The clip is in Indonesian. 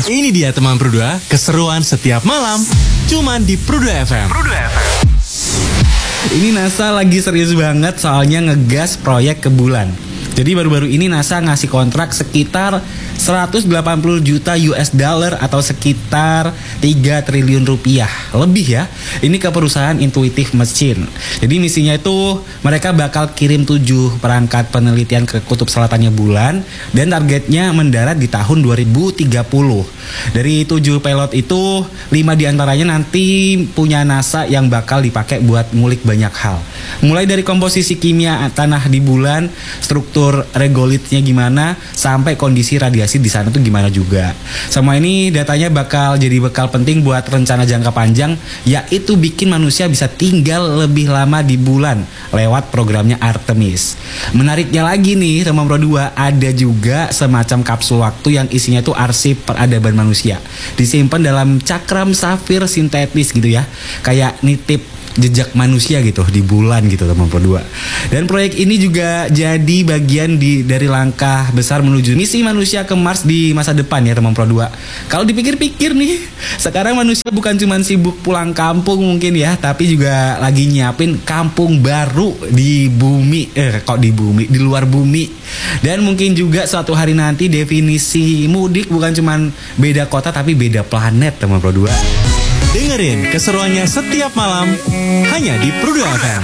Ini dia teman Pro 2, keseruan setiap malam. Cuman di Pro 2 FM. Ini NASA lagi serius banget soalnya ngegas proyek ke bulan. Jadi baru-baru ini NASA ngasih kontrak sekitar 180 juta US dollar atau sekitar 3 triliun rupiah lebih ya. Ini ke perusahaan Intuitive Machines. Jadi misinya itu mereka bakal kirim 7 perangkat penelitian ke kutub selatannya bulan dan targetnya mendarat di tahun 2030. Dari 7 pilot itu 5 diantaranya nanti punya NASA yang bakal dipakai buat ngulik banyak hal. Mulai dari komposisi kimia tanah di bulan, struktur regolitnya gimana, sampai kondisi radiasi di sana tuh gimana juga. Semua ini datanya bakal jadi bekal penting buat rencana jangka panjang, yaitu bikin manusia bisa tinggal lebih lama di bulan lewat programnya Artemis. Menariknya lagi nih teman Pro 2, ada juga semacam kapsul waktu yang isinya tuh arsip peradaban manusia, disimpan dalam cakram safir sintetis gitu ya, kayak nitip jejak manusia gitu di bulan gitu teman Pro 2. Dan proyek ini juga jadi bagian dari langkah besar menuju misi manusia ke Mars di masa depan ya teman Pro 2. Kalau dipikir-pikir nih, sekarang manusia bukan cuma sibuk pulang kampung mungkin ya, tapi juga lagi nyiapin kampung baru di bumi, di luar bumi. Dan mungkin juga suatu hari nanti definisi mudik bukan cuma beda kota tapi beda planet teman Pro 2. Dengerin keseruannya setiap malam hanya di Pro 2 FM.